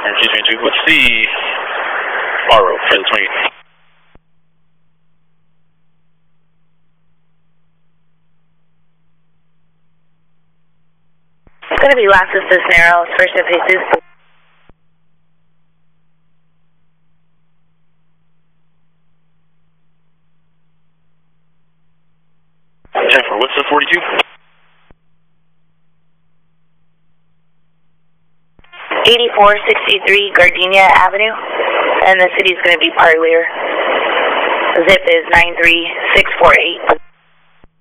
G22. What's the borrow for the 20? It's going to be Las Cisneros, first of Jesus. Jennifer, what's the 42? 8463 Gardenia Avenue, and the city's going to be Parlier. Zip is 93648.